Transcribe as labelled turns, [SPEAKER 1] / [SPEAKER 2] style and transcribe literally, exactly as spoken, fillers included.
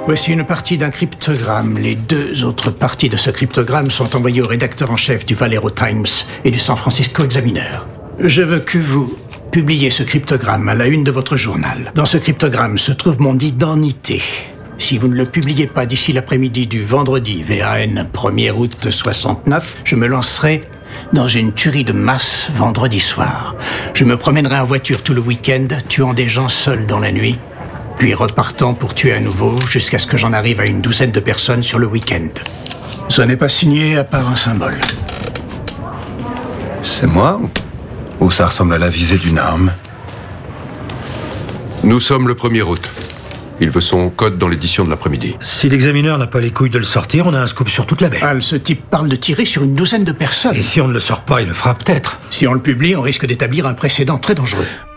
[SPEAKER 1] Voici une partie d'un cryptogramme. Les deux autres parties de ce cryptogramme sont envoyées au rédacteur en chef du Valero Times et du San Francisco Examiner. Je veux que vous publiez ce cryptogramme à la une de votre journal. Dans ce cryptogramme se trouve mon identité. Si vous ne le publiez pas d'ici l'après-midi du vendredi V A N premier août soixante-neuf, je me lancerai dans une tuerie de masse vendredi soir. Je me promènerai en voiture tout le week-end, tuant des gens seuls dans la nuit, puis repartant pour tuer à nouveau jusqu'à ce que j'en arrive à une douzaine de personnes sur le week-end. Ça n'est pas signé à part un symbole.
[SPEAKER 2] C'est moi? Ou ça ressemble à la visée d'une arme?
[SPEAKER 3] Nous sommes le premier août. Il veut son code dans l'édition de l'après-midi.
[SPEAKER 4] Si l'examineur n'a pas les couilles de le sortir, on a un scoop sur toute la baie.
[SPEAKER 1] Al, ce type parle de tirer sur une douzaine de personnes.
[SPEAKER 4] Et si on ne le sort pas, il le fera peut-être.
[SPEAKER 1] Si on le publie, on risque d'établir un précédent très dangereux.